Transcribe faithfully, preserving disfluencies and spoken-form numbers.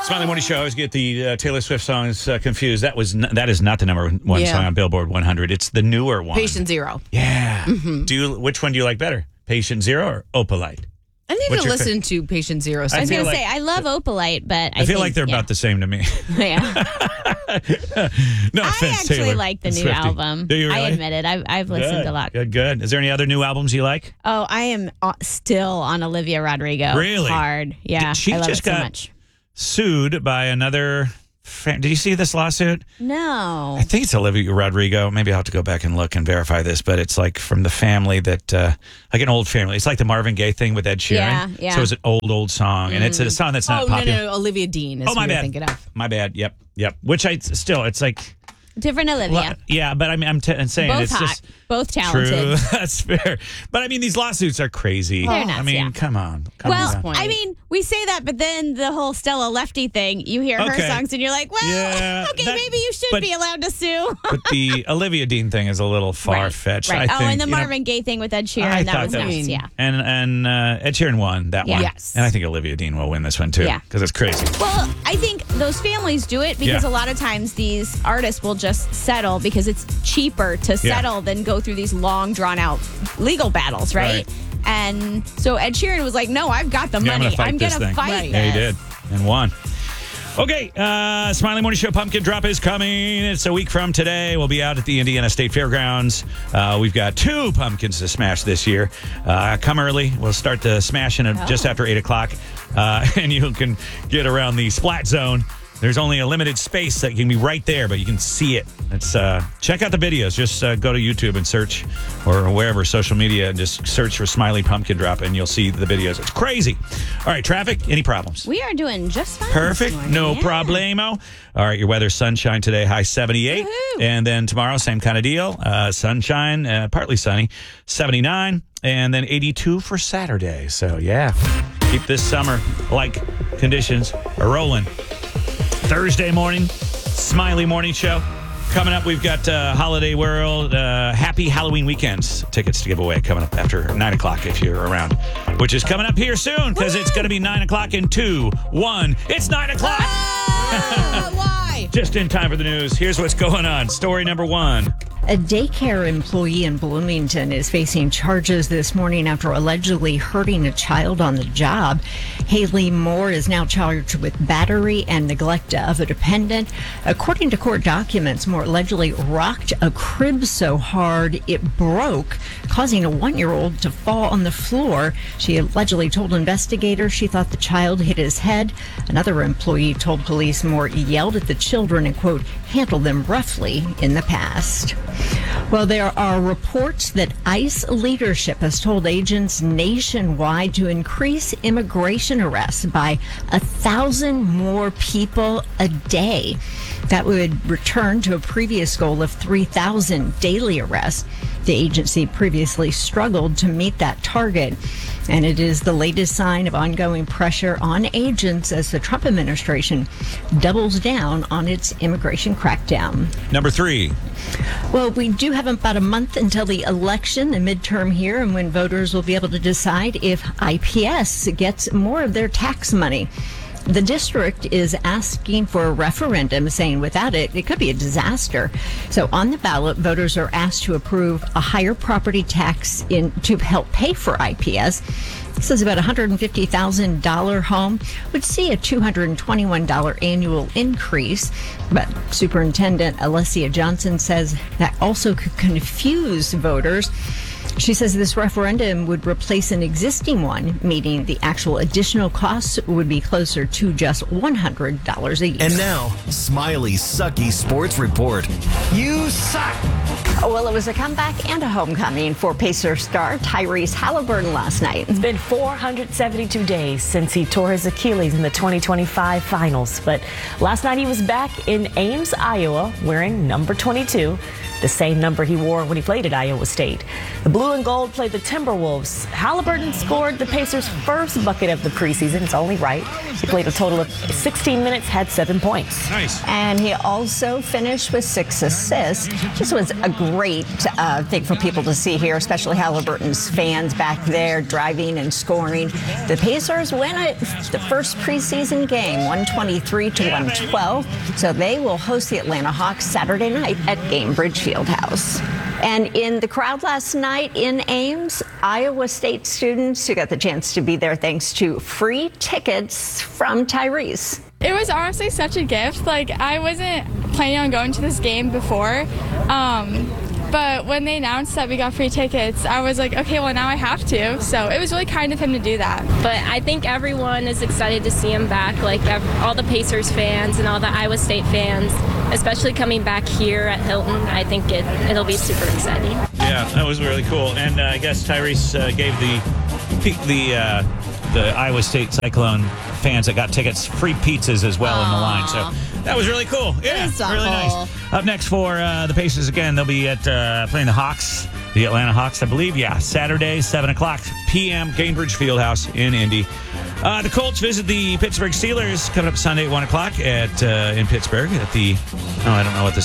Smiley Morning Show. I always get the uh, Taylor Swift songs uh, confused. That was n- that is not the number one Yeah. song on Billboard one hundred. It's the newer one. Patient Zero. Yeah. Do you? Which one do you like better? Patient Zero or Opalite? I need What's to your listen to Patient Zero. I I was feel going to like- say, I love Opalite, but I, I feel think, like they're yeah. about the same to me. Yeah. No I offense, actually Taylor. like the new Swiftie. album. Do you really? I admit it. I've, I've listened Good. a lot. Good, good. Is there any other new albums you like? Oh, I am uh, still on Olivia Rodrigo. Really? Hard. Yeah. Did- she I love just it so got- much. Sued by another. Fan. Did you see this lawsuit? No. I think it's Olivia Rodrigo. Maybe I'll have to go back and look and verify this, but it's like from the family that, uh, like an old family. It's like the Marvin Gaye thing with Ed Sheeran. Yeah, yeah. So it's an old, old song, and it's a song that's not Oh, no, popular. no, no. Olivia Dean is Oh, my who you're bad. thinking of. My bad. Yep, yep. Which I still, it's like, Different Olivia. well, yeah, but I mean, I'm, t- I'm saying Both it's hot. just Both true. talented. That's fair. But I mean, these lawsuits are crazy. They're nuts, I mean, yeah. come on. Come Well, on. point. I mean, we say that, but then the whole Stella Lefty thing, you hear her Okay. songs and you're like, well, Yeah, okay, that- maybe you should but- be allowed to sue. But the Olivia Dean thing is a little far fetched. Right. I oh, think, and the you know, Marvin Gaye thing with Ed I Sheeran, that thought was that nice. was- Yeah. And and uh, Ed Sheeran won that one. Yes. And I think Olivia Dean will win this one too. Yeah. Because it's crazy. Well, I think those families do it because Yeah. a lot of times these artists will just settle because it's cheaper to Yeah. settle than go through these long, drawn out legal battles, right? Right. And so Ed Sheeran was like, no, I've got the Yeah, I'm money. gonna fight I'm this going to thing. fight Right. this. Yeah, he did. And won. Okay, uh, Smiley Morning Show Pumpkin Drop is coming. It's a week from today. We'll be out at the Indiana State Fairgrounds. Uh, we've got two pumpkins to smash this year. Uh, come early. We'll start the smashing at just after eight o'clock. Uh, and you can get around the Splat Zone. There's only a limited space that can be right there, but you can see it. It's uh, check out the videos. Just uh, go to YouTube and search, or wherever, social media, and just search for Smiley Pumpkin Drop, and you'll see the videos. It's crazy. All right, traffic, any problems? We are doing just fine. Perfect. this morning. No Yeah. problemo. All right, your weather, sunshine today, high seventy-eight. Woohoo. And then tomorrow, same kind of deal. Uh, sunshine, uh, partly sunny, seventy-nine. And then eighty-two for Saturday. So, yeah, keep this summer like conditions are rolling. Thursday morning, Smiley Morning Show. Coming up, we've got uh, Holiday World, uh, Happy Halloween Weekends tickets to give away coming up after nine o'clock if you're around, which is coming up here soon because it's going to be nine o'clock in two, one. It's nine o'clock. Ah, why? Just in time for the news. Here's what's going on. Story number one. A daycare employee in Bloomington is facing charges this morning after allegedly hurting a child on the job. Haley Moore is now charged with battery and neglect of a dependent. According to court documents, Moore allegedly rocked a crib so hard it broke, causing a one-year-old to fall on the floor. She allegedly told investigators she thought the child hit his head. Another employee told police Moore yelled at the children and, quote, handled them roughly in the past. Well, there are reports that ICE leadership has told agents nationwide to increase immigration arrests by a thousand more people a day. That would return to a previous goal of three thousand daily arrests. The agency previously struggled to meet that target, and it is the latest sign of ongoing pressure on agents as the Trump administration doubles down on its immigration crackdown. Number three. Well, we do have about a month until the election, the midterm here, and when voters will be able to decide if I P S gets more of their tax money. The district is asking for a referendum saying without it, it could be a disaster. So on the ballot, voters are asked to approve a higher property tax in to help pay for I P S. This is about a one hundred fifty thousand dollars home would see a two hundred twenty-one dollars annual increase. But Superintendent Alessia Johnson says that also could confuse voters. She says this referendum would replace an existing one, meaning the actual additional costs would be closer to just one hundred dollars a year. And now, Smiley's Sucky Sports Report. You suck! Well, it was a comeback and a homecoming for Pacer star Tyrese Halliburton last night. It's been four hundred seventy-two days since he tore his Achilles in the twenty twenty-five finals. But last night he was back in Ames, Iowa, wearing number twenty-two, the same number he wore when he played at Iowa State. The Blue Blue and Gold played the Timberwolves. Halliburton scored the Pacers' first bucket of the preseason. It's only right. He played a total of sixteen minutes, had seven points. Nice. And he also finished with six assists. This was a great uh, thing for people to see here, especially Halliburton's fans back there driving and scoring. The Pacers win it the first preseason game, one twenty-three to one twelve. So they will host the Atlanta Hawks Saturday night at Gainbridge Fieldhouse. And in the crowd last night in Ames, Iowa State students who got the chance to be there thanks to free tickets from Tyrese. It was honestly such a gift. Like, I wasn't planning on going to this game before, um, but when they announced that we got free tickets, I was like, okay, well, now I have to. So it was really kind of him to do that. But I think everyone is excited to see him back, like ev- all the Pacers fans and all the Iowa State fans, especially coming back here at Hilton. I think it, it'll be super exciting. Yeah, that was really cool. And uh, I guess Tyrese uh, gave the the uh, the Iowa State Cyclone fans that got tickets free pizzas as well in the line. So that was really cool. Yeah, is really thoughtful. nice. Up next for uh, the Pacers again, they'll be at uh, playing the Hawks, the Atlanta Hawks, I believe. Yeah, Saturday, seven o'clock p.m., Gainbridge Fieldhouse in Indy. Uh, the Colts visit the Pittsburgh Steelers coming up Sunday at one o'clock at uh, in Pittsburgh at the, oh, I don't know what this